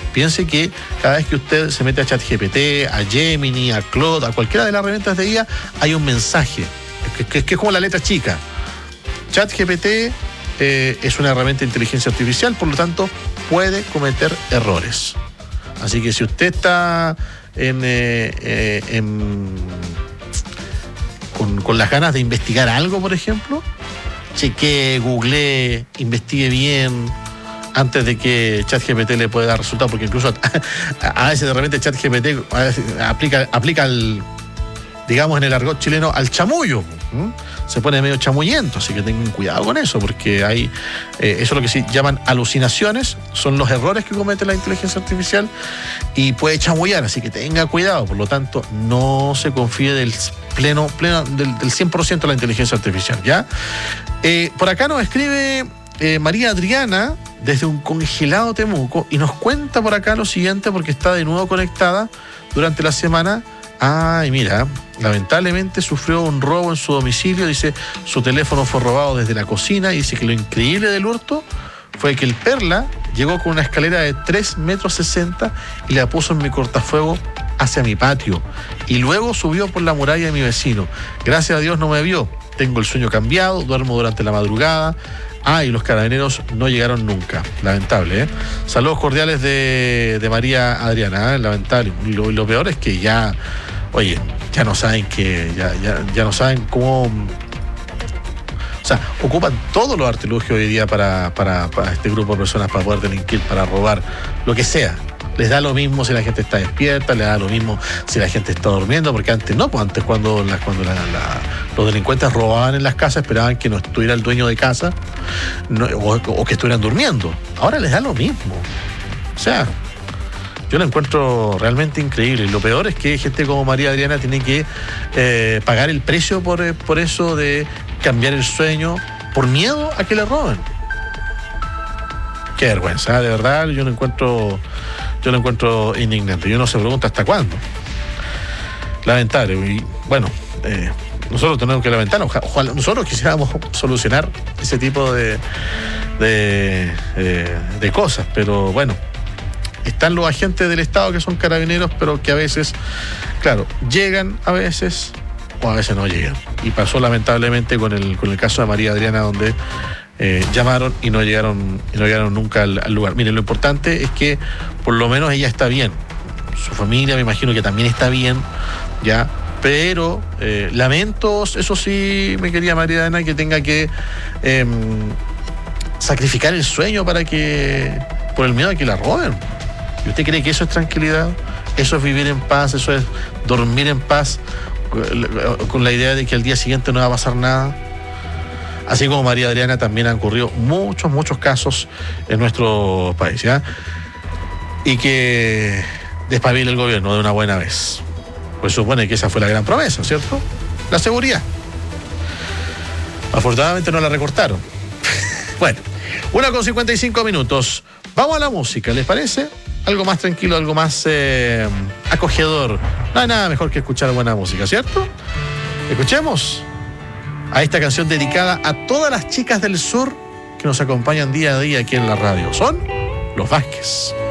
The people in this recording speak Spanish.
Piense que cada vez que usted se mete a ChatGPT, a Gemini, a Claude, a cualquiera de las herramientas de IA, hay un mensaje, que es como la letra chica. ChatGPT es una herramienta de inteligencia artificial, por lo tanto, puede cometer errores. Así que si usted está con las ganas de investigar algo, por ejemplo, chequee, googlee, investigue bien antes de que ChatGPT le pueda dar resultados, porque incluso a veces de repente ChatGPT aplica al, digamos en el argot chileno, al chamullo. Se pone medio chamullento, así que tengan cuidado con eso, porque hay eso es lo que se llaman alucinaciones, son los errores que comete la inteligencia artificial y puede chamullar, así que tenga cuidado. Por lo tanto, no se confíe del pleno del 100% de la inteligencia artificial, ¿ya? Por acá nos escribe María Adriana desde un congelado Temuco y nos cuenta por acá lo siguiente, porque está de nuevo conectada durante la semana. Ay, mira, lamentablemente sufrió un robo en su domicilio. Dice, su teléfono fue robado desde la cocina y dice que lo increíble del hurto fue que el Perla llegó con una escalera de 3,60 metros y la puso en mi cortafuego hacia mi patio y luego subió por la muralla de mi vecino. Gracias a Dios no me vio. Tengo el sueño cambiado, duermo durante la madrugada. Y los carabineros no llegaron nunca. Lamentable, ¿eh? Saludos cordiales de María Adriana, ¿eh? Lamentable. Y lo peor es que ya no saben ya no saben cómo. O sea, ocupan todos los artilugios hoy día para este grupo de personas, para poder delinquir, para robar, lo que sea. Les da lo mismo si la gente está despierta, les da lo mismo si la gente está durmiendo, porque antes no, pues antes cuando los delincuentes robaban en las casas, esperaban que no estuviera el dueño de casa o que estuvieran durmiendo. Ahora les da lo mismo. O sea, yo lo encuentro realmente increíble. Y lo peor es que gente como María Adriana tiene que pagar el precio por eso de cambiar el sueño, por miedo a que le roben. Qué vergüenza, de verdad, yo lo encuentro indignante. Yo no se pregunta hasta cuándo. Lamentable. Y bueno, nosotros tenemos que lamentar. Ojalá nosotros quisiéramos solucionar ese tipo de cosas, pero bueno, están los agentes del Estado que son carabineros, pero que a veces, claro, llegan a veces o a veces no llegan. Y pasó lamentablemente con el caso de María Adriana, donde llamaron y no llegaron nunca al lugar. Miren, lo importante es que por lo menos ella está bien. Su familia me imagino que también está bien, ya. Pero lamento, eso sí, mi querida María Adriana, que tenga que sacrificar el sueño por el miedo a que la roben. ¿Y usted cree que eso es tranquilidad? ¿Eso es vivir en paz? ¿Eso es dormir en paz con la idea de que al día siguiente no va a pasar nada? Así como María Adriana, también han ocurrido muchos casos en nuestro país, ¿ya? Y que despabile el gobierno de una buena vez. Pues supone que esa fue la gran promesa, ¿cierto? La seguridad. Afortunadamente no la recortaron. Bueno, 1:55. Vamos a la música, ¿les parece? Algo más tranquilo, algo más acogedor. No hay nada mejor que escuchar buena música, ¿cierto? Escuchemos a esta canción dedicada a todas las chicas del sur que nos acompañan día a día aquí en la radio. Son los Vázquez.